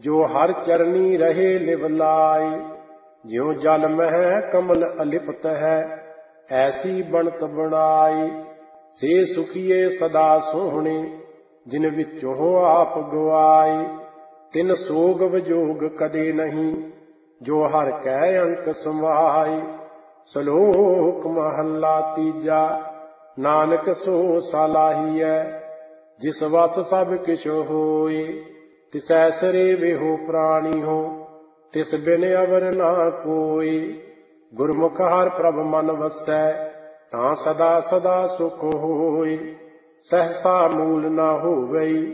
ਜੋ ਹਰ ਚਰਨੀ ਰਹੇ ਲਿਵ ਲਾਈ। ਜਿਉ ਜਲ ਮਹਿ ਕਮਲ ਅਲਿਪਤ ਹੈ, ਐਸੀ ਬਣਤ ਬਣਾਈ। ਸੇ ਸੁਖੀਏ ਸਦਾ ਸੋਹਣੇ, ਜਿਨ ਵਿੱਚੋਂ ਆਪ ਗਵਾਈ। ਤਿਨ ਸੋਗ ਵਿਜੋਗ ਕਦੇ ਨਹੀਂ, ਜੋ ਹਰਿ ਕੈ ਅੰਕ ਸਮਾਈ। ਸਲੋਕ ਮਹੱਲਾ ਤੀਜਾ। ਨਾਨਕ ਸੋ ਸਲਾਹੀਐ, ਜਿਸ ਵਸ ਸਭ ਕਿਛ ਹੋਏ। ਤਿਸੈ ਸਰੇ ਵੇਹੋ ਪ੍ਰਾਣੀ ਹੋ, ਤਿਸ ਬਿਨ ਅਵਰ ਨਾ ਕੋਈ। ਗੁਰਮੁਖ ਹਰਿ ਪ੍ਰਭ ਮਨ ਵਸੈ, ਤਾਂ ਸਦਾ ਸਦਾ ਸੁਖ ਹੋਇ। ਸਹਸਾ ਮੂਲ ਨਾ ਹੋਵਈ,